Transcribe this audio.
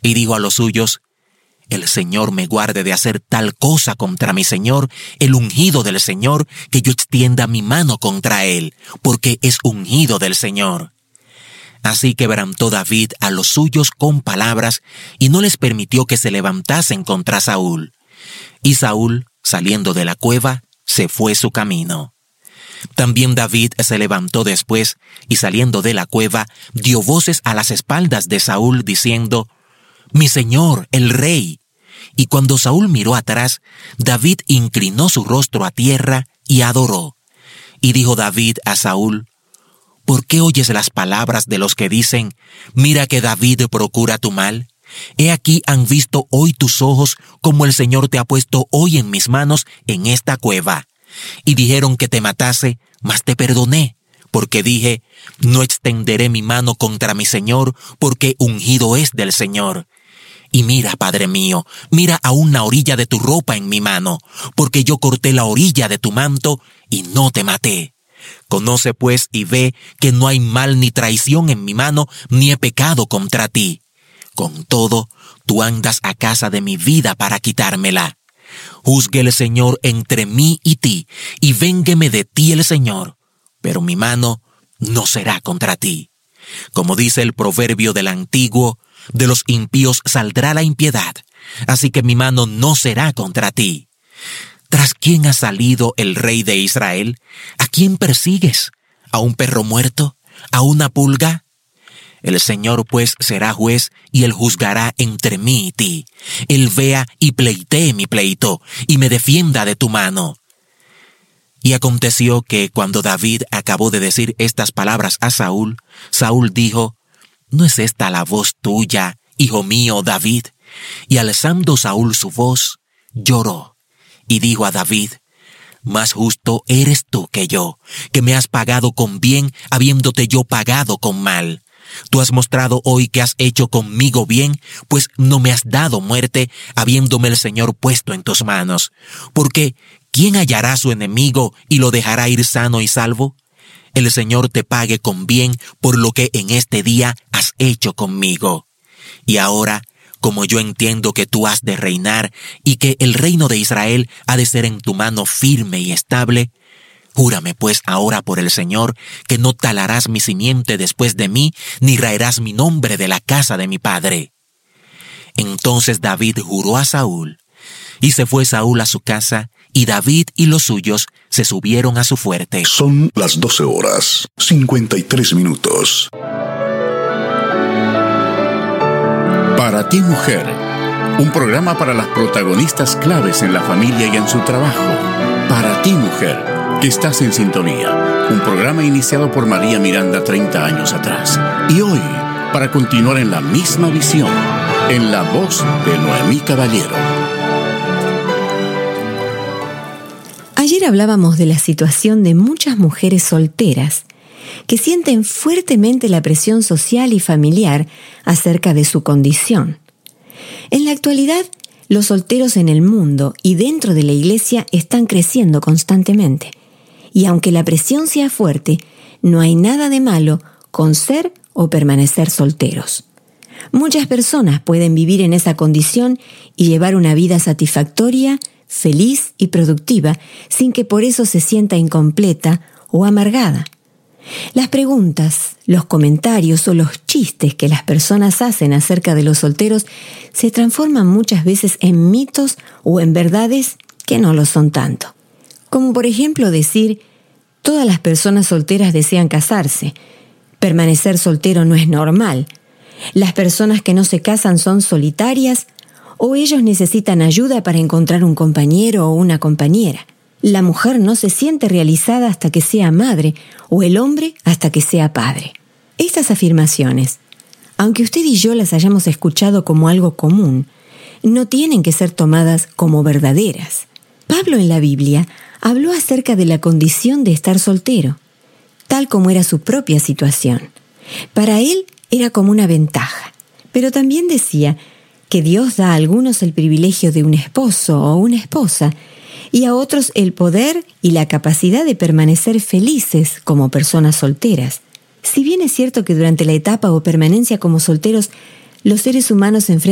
y dijo a los suyos: el Señor me guarde de hacer tal cosa contra mi Señor, el ungido del Señor, que yo extienda mi mano contra él, porque es ungido del Señor. Así quebrantó David a los suyos con palabras y no les permitió que se levantasen contra Saúl. Y Saúl, saliendo de la cueva, se fue su camino. También David se levantó después y saliendo de la cueva, dio voces a las espaldas de Saúl diciendo: mi señor, el rey. Y cuando Saúl miró atrás, David inclinó su rostro a tierra y adoró. Y dijo David a Saúl: ¿por qué oyes las palabras de los que dicen: mira que David procura tu mal? He aquí han visto hoy tus ojos como el Señor te ha puesto hoy en mis manos en esta cueva. Y dijeron que te matase, mas te perdoné, porque dije: no extenderé mi mano contra mi Señor, porque ungido es del Señor. Y mira, Padre mío, mira aún la orilla de tu ropa en mi mano, porque yo corté la orilla de tu manto y no te maté. Conoce pues y ve que no hay mal ni traición en mi mano, ni he pecado contra ti. Con todo, tú andas a casa de mi vida para quitármela. Juzgue el Señor entre mí y ti, y véngueme de ti el Señor, pero mi mano no será contra ti. Como dice el proverbio del antiguo: de los impíos saldrá la impiedad, así que mi mano no será contra ti. ¿Tras quién ha salido el rey de Israel? ¿A quién persigues? ¿A un perro muerto? ¿A una pulga? El Señor pues será juez y él juzgará entre mí y ti. Él vea y pleitee mi pleito y me defienda de tu mano. Y aconteció que cuando David acabó de decir estas palabras a Saúl, Saúl dijo: ¿no es esta la voz tuya, hijo mío David? Y alzando Saúl su voz, lloró, y dijo a David: más justo eres tú que yo, que me has pagado con bien, habiéndote yo pagado con mal. Tú has mostrado hoy que has hecho conmigo bien, pues no me has dado muerte, habiéndome el Señor puesto en tus manos. Porque ¿quién hallará a su enemigo y lo dejará ir sano y salvo? El Señor te pague con bien por lo que en este día has hecho conmigo. Y ahora, como yo entiendo que tú has de reinar y que el reino de Israel ha de ser en tu mano firme y estable, júrame pues ahora por el Señor que no talarás mi simiente después de mí, ni raerás mi nombre de la casa de mi padre. Entonces David juró a Saúl, y se fue Saúl a su casa, y David y los suyos se subieron a su fuerte. Son las 12:53. Para ti, mujer, un programa para las protagonistas claves en la familia y en su trabajo. Para ti, mujer, que estás en sintonía. Un programa iniciado por María Miranda 30 años atrás. Y hoy, para continuar en la misma visión, en la voz de Noemí Caballero. Ayer hablábamos de la situación de muchas mujeres solteras que sienten fuertemente la presión social y familiar acerca de su condición. En la actualidad, los solteros en el mundo y dentro de la iglesia están creciendo constantemente. Y aunque la presión sea fuerte, no hay nada de malo con ser o permanecer solteros. Muchas personas pueden vivir en esa condición y llevar una vida satisfactoria, feliz y productiva, sin que por eso se sienta incompleta o amargada. Las preguntas, los comentarios o los chistes que las personas hacen acerca de los solteros se transforman muchas veces en mitos o en verdades que no lo son tanto. Como por ejemplo decir: todas las personas solteras desean casarse, permanecer soltero no es normal, las personas que no se casan son solitarias, o ellos necesitan ayuda para encontrar un compañero o una compañera. La mujer no se siente realizada hasta que sea madre, o el hombre hasta que sea padre. Estas afirmaciones, aunque usted y yo las hayamos escuchado como algo común, no tienen que ser tomadas como verdaderas. Pablo en la Biblia habló acerca de la condición de estar soltero, tal como era su propia situación. Para él era como una ventaja, pero también decía que Dios da a algunos el privilegio de un esposo o una esposa y a otros el poder y la capacidad de permanecer felices como personas solteras. Si bien es cierto que durante la etapa o permanencia como solteros, los seres humanos se enfrentan